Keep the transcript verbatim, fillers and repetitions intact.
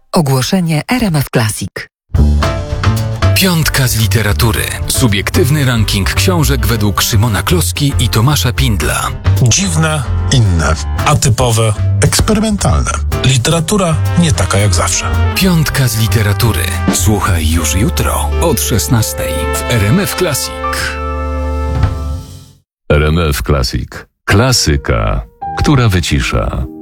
Ogłoszenie R M F Classic. Piątka z literatury. Subiektywny ranking książek według Szymona Kloski i Tomasza Pindla. Dziwne, inne, atypowe, eksperymentalne. Literatura nie taka jak zawsze. Piątka z literatury. Słuchaj już jutro od szesnastej w R M F Classic. R M F Classic. Klasyka, która wycisza.